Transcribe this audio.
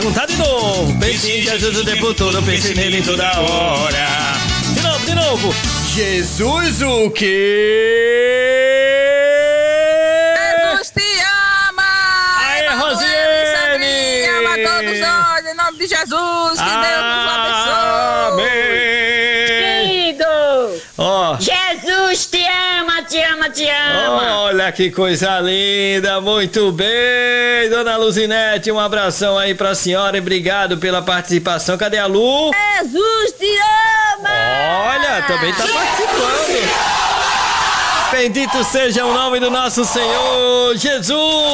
perguntar de novo. Pense em Jesus o tempo todo, pense nele toda hora. De novo. Jesus o quê? Jesus te ama! Aê, Rosiane! Ama todos nós, em nome de Jesus, que Deus nos abençoe! Amém! Querido! Ó. Jesus te ama, te ama, te ama! Olha que coisa linda, muito bem, dona Luzinete, um abração aí pra senhora e obrigado pela participação. Cadê a Lu? Jesus te ama! Olha, também tá participando. Bendito seja o nome do nosso Senhor Jesus.